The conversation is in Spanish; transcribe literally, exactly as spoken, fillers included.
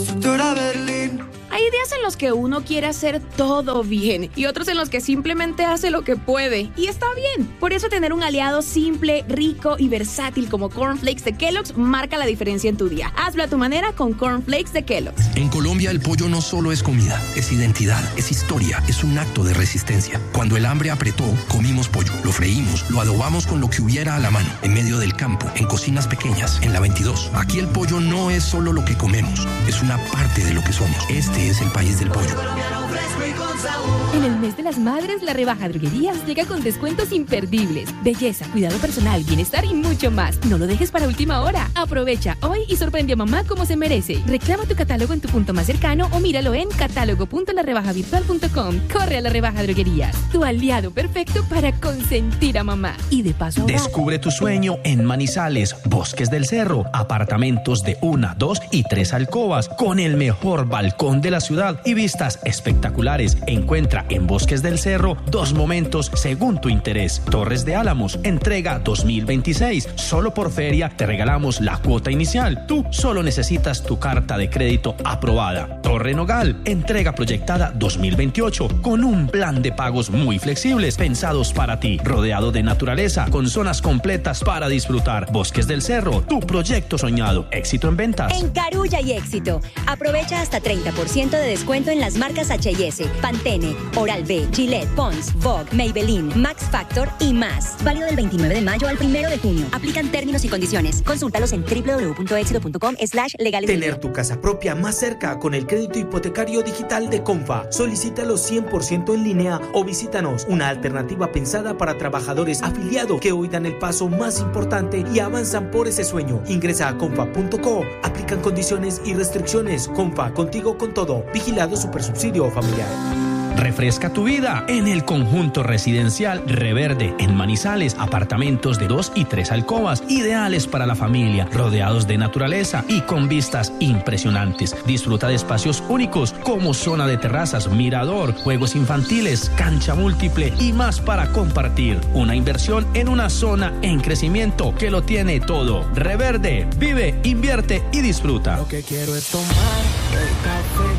Hay días en los que uno quiere hacer todo bien y otros en los que simplemente hace lo que puede. Y está bien. Por eso tener un aliado simple, rico y versátil como Corn Flakes de Kellogg's marca la diferencia en tu día. Hazlo a tu manera con Corn Flakes de Kellogg's. En Colombia el pollo no solo es comida, es identidad, es historia, es un acto de resistencia. Cuando el hambre apretó, comimos pollo, lo freímos, lo adobamos con lo que hubiera a la mano, en medio del campo, en cocinas pequeñas, en la veintidós. Aquí el pollo no es solo lo que comemos, es una parte de lo que somos. Este es el país del pollo. En el mes de las madres, la rebaja Droguerías llega con descuentos imperdibles. Belleza, cuidado personal, bienestar y mucho más. No lo dejes para última hora. Aprovecha hoy y sorprende a mamá como se merece. Reclama tu catálogo en tu punto más cercano o míralo en catálogo punto la rebaja virtual punto com. Corre a la rebaja Droguerías, tu aliado perfecto para consentir a mamá. Y de paso ahora... Descubre tu sueño en Manizales, Bosques del Cerro. Apartamentos de una, dos y tres alcobas con el mejor balcón de la ciudad y vistas espectaculares. Encuentra en Bosques del Cerro dos momentos según tu interés. Torres de Álamos, entrega dos mil veintiséis. Solo por feria te regalamos la cuota inicial. Tú solo necesitas tu carta de crédito aprobada. Torre Nogal, entrega proyectada dos mil veintiocho con un plan de pagos muy flexibles pensados para ti. Rodeado de naturaleza con zonas completas para disfrutar. Bosques del Cerro, tu proyecto soñado. Éxito en ventas. En Carulla y éxito. Aprovecha hasta treinta por ciento de descuento en las marcas H y S, Pantene, Oral-B, Gillette, Pond's, Vogue, Maybelline, Max Factor y más. Válido del veintinueve de mayo al primero de junio. Aplican términos y condiciones. Consúltalos en doble u doble u doble u punto éxito punto com slash legales. Tener tu casa propia más cerca con el crédito hipotecario digital de Confa. Solicítalo cien por ciento en línea o visítanos. Una alternativa pensada para trabajadores afiliados que hoy dan el paso más importante y avanzan por ese sueño. Ingresa a confa punto co. Aplican condiciones y restricciones. Confa, contigo con todo. Vigilado Supersubsidio Familiar. Refresca tu vida en el conjunto residencial Reverde en Manizales. Apartamentos de dos y tres alcobas, ideales para la familia, rodeados de naturaleza y con vistas impresionantes. Disfruta de espacios únicos como zona de terrazas, mirador, juegos infantiles, cancha múltiple y más para compartir. Una inversión en una zona en crecimiento que lo tiene todo. Reverde, vive, invierte y disfruta. Lo que quiero es tomar el café